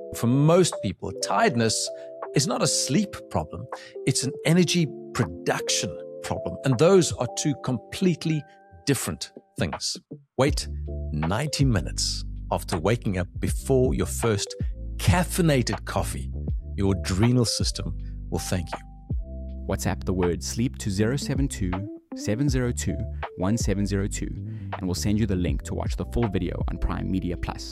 For most people, tiredness is not a sleep problem, it's an energy production problem. And those are two completely different things. Wait 90 minutes after waking up before your first caffeinated coffee. Your adrenal system will thank you. WhatsApp the word sleep to 072 702 1702 and we'll send you the link to watch the full video on Prime Media Plus.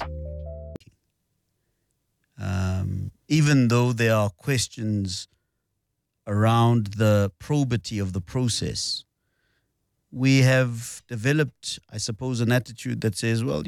Even though there are questions around the probity of the process, we have developed, I suppose, an attitude that says, well,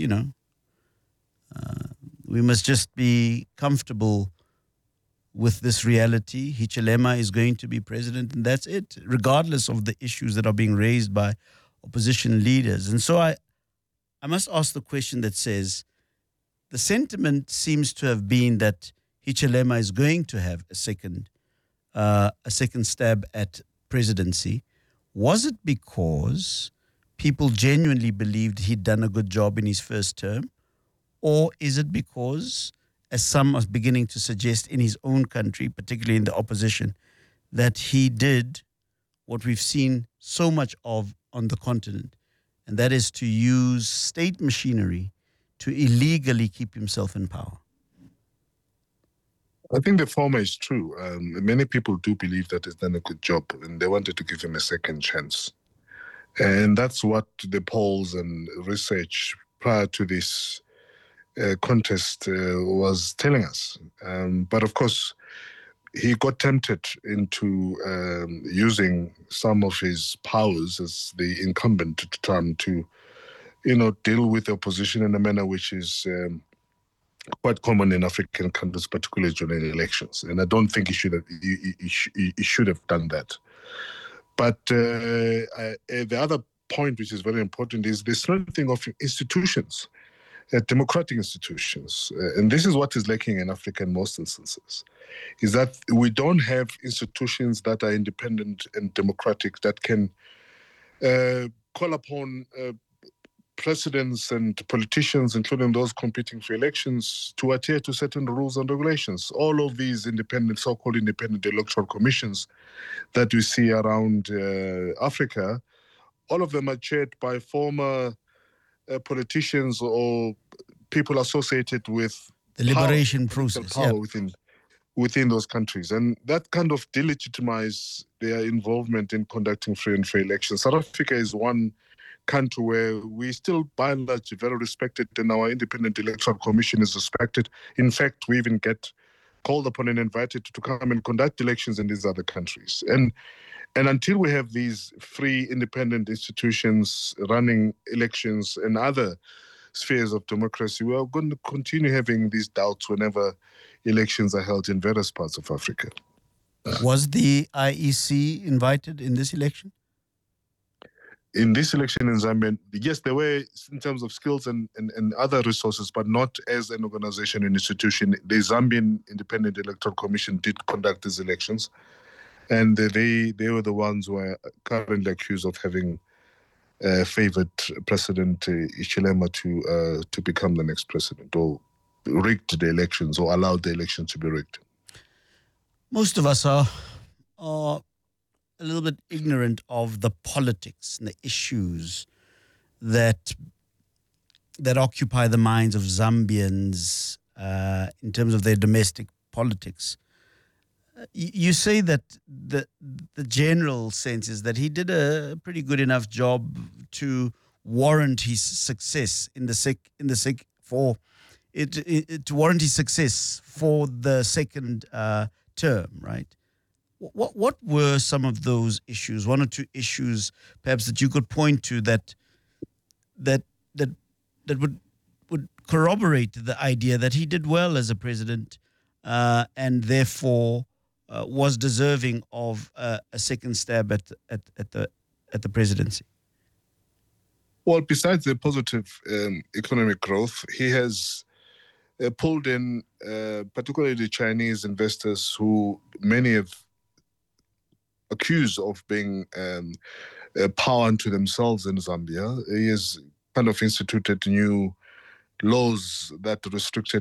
we must just be comfortable with this reality. Hichilema is going to be president, and that's it, regardless of the issues that are being raised by opposition leaders. And so I must ask the question that says, the sentiment seems to have been that Hichilema is going to have a second stab at presidency. Was it because people genuinely believed he'd done a good job in his first term? Or is it because, as some are beginning to suggest in his own country, particularly in the opposition, that he did what we've seen so much of on the continent, and that is to use state machinery to illegally keep himself in power? I think the former is true. Many people do believe that he's done a good job and they wanted to give him a second chance. And that's what the polls and research prior to this contest was telling us. But of course, he got tempted into using some of his powers as the incumbent at the time to, deal with the opposition in a manner which is quite common in African countries, particularly during elections. And I don't think he should have done that. But the other point, which is very important, is the strengthening of institutions, democratic institutions. And this is what is lacking in Africa in most instances, is that we don't have institutions that are independent and democratic that can call upon presidents and politicians, including those competing for elections, to adhere to certain rules and regulations. All of these independent, so-called independent electoral commissions that we see around Africa, all of them are chaired by former politicians or people associated with the liberation process, power within those countries. And that kind of delegitimizes their involvement in conducting free and fair elections. South Africa is one country where we still, by and large, very respected, and our independent electoral commission is respected. In fact, we even get called upon and invited to come and conduct elections in these other countries. And until we have these free, independent institutions running elections and other spheres of democracy, we are going to continue having these doubts whenever elections are held in various parts of Africa. Was the IEC invited in this election? In this election in Zambia, yes, there were in terms of skills and other resources, but not as an organization and institution. The Zambian Independent Electoral Commission did conduct these elections, and they were the ones who are currently accused of having favored President Hichilema to become the next president, or rigged the elections, or allowed the elections to be rigged. Most of us are a little bit ignorant of the politics and the issues that occupy the minds of Zambians in terms of their domestic politics. You say that the general sense is that he did a pretty good enough job to warrant his success to warrant his success for the second term, right? What were some of those issues, one or two issues perhaps that you could point to that would corroborate the idea that he did well as a president and therefore was deserving of a second stab at the presidency? Well, besides the positive economic growth, he has pulled in particularly the Chinese investors, who many have accused of being power unto themselves in Zambia. He has kind of instituted new laws that restricted